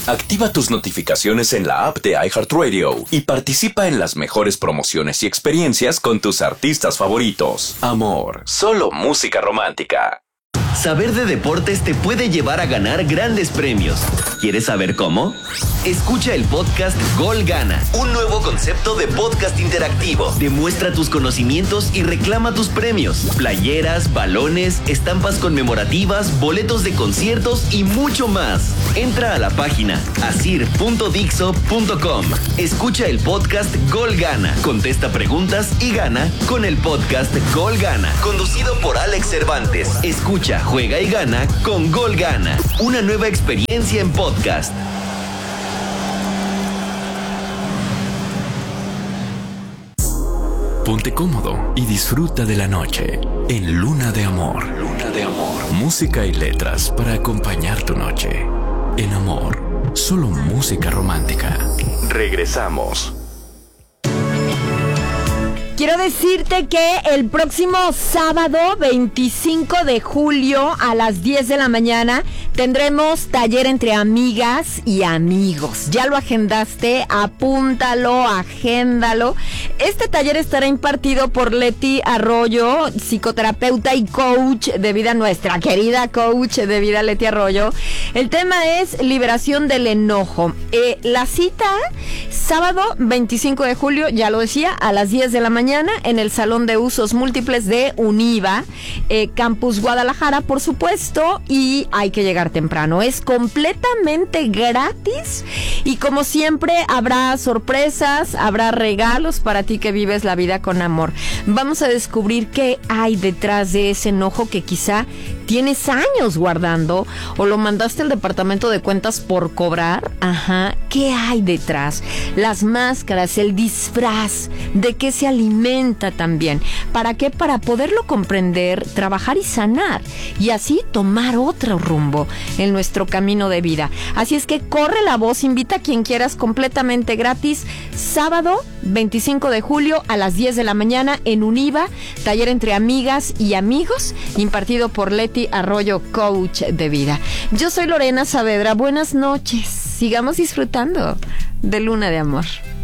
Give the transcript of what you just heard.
Activa tus notificaciones en la app de iHeartRadio y participa en las mejores promociones y experiencias con tus artistas favoritos. Amor, solo música romántica. Saber de deportes te puede llevar a ganar grandes premios. ¿Quieres saber cómo? Escucha el podcast Gol Gana, un nuevo concepto de podcast interactivo. Demuestra tus conocimientos y reclama tus premios. Playeras, balones, estampas conmemorativas, boletos de conciertos y mucho más. Entra a la página asir.dixo.com. Escucha el podcast Gol Gana. Contesta preguntas y gana con el podcast Gol Gana, conducido por Alex Cervantes. Escucha, juega y gana con Gol Gana. Una nueva experiencia en podcast. Ponte cómodo y disfruta de la noche en Luna de Amor. Luna de Amor. Música y letras para acompañar tu noche. En Amor, solo música romántica. Regresamos. Quiero decirte que el próximo sábado 25 de julio a las 10 de la mañana tendremos taller entre amigas y amigos. ¿Ya lo agendaste? Apúntalo, agéndalo. Este taller estará impartido por Leti Arroyo, psicoterapeuta y coach de vida, nuestra querida coach de vida Leti Arroyo. El tema es liberación del enojo. La cita, sábado 25 de julio, ya lo decía, a las 10 de la mañana en el Salón de Usos Múltiples de Univa, Campus Guadalajara, por supuesto, y hay que llegar temprano. Es completamente gratis y como siempre habrá sorpresas, habrá regalos para ti que vives la vida con amor. Vamos a descubrir qué hay detrás de ese enojo que quizá tienes años guardando o lo mandaste al departamento de cuentas por cobrar. Ajá, ¿qué hay detrás? Las máscaras, el disfraz, ¿de qué se alimenta también? ¿Para qué? Para poderlo comprender, trabajar y sanar y así tomar otro rumbo en nuestro camino de vida. Así es que corre la voz, invita a quien quieras, completamente gratis, sábado 25 de julio a las 10 de la mañana en Univa, taller entre amigas y amigos, impartido por Leti Arroyo, coach de vida. Yo soy Lorena Saavedra, buenas noches, sigamos disfrutando de Luna de Amor.